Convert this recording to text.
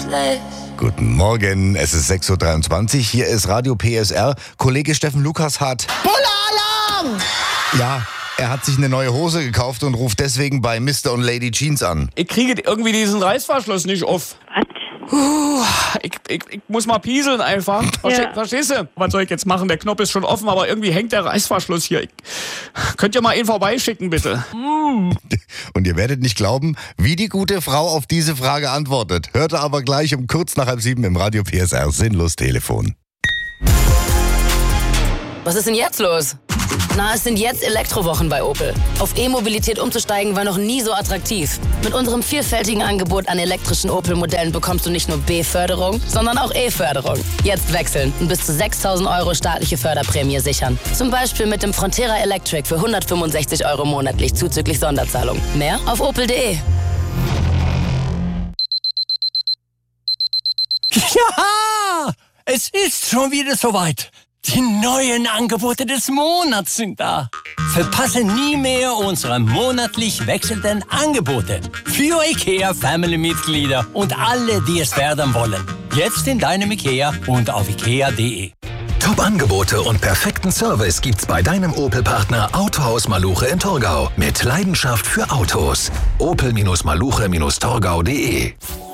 Guten Morgen, es ist 6.23 Uhr, hier ist Radio PSR. Kollege Steffen Lukas hat... Bulle-Alarm! Ja, er hat sich eine neue Hose gekauft und ruft deswegen bei Mr. und Lady Jeans an. Ich kriege irgendwie diesen Reißverschluss nicht auf. Was? Ich muss mal pieseln einfach. Verstehst du? Was soll ich jetzt machen? Der Knopf ist schon offen, aber irgendwie hängt der Reißverschluss hier. Könnt ihr mal ihn vorbeischicken, bitte? Und ihr werdet nicht glauben, wie die gute Frau auf diese Frage antwortet. Hört ihr aber gleich um kurz nach 6:30 im Radio PSR Sinnlos Telefon. Was ist denn jetzt los? Na, es sind jetzt Elektrowochen bei Opel. Auf E-Mobilität umzusteigen war noch nie so attraktiv. Mit unserem vielfältigen Angebot an elektrischen Opel-Modellen bekommst du nicht nur B-Förderung, sondern auch E-Förderung. Jetzt wechseln und bis zu 6.000 € staatliche Förderprämie sichern. Zum Beispiel mit dem Frontera Electric für 165 € monatlich zuzüglich Sonderzahlung. Mehr auf opel.de. Ja, es ist schon wieder soweit. Die neuen Angebote des Monats sind da. Verpasse nie mehr unsere monatlich wechselnden Angebote. Für IKEA-Family-Mitglieder und alle, die es werden wollen. Jetzt in deinem IKEA und auf ikea.de. Top-Angebote und perfekten Service gibt's bei deinem Opel-Partner Autohaus Maluche in Torgau. Mit Leidenschaft für Autos. Opel-Maluche-Torgau.de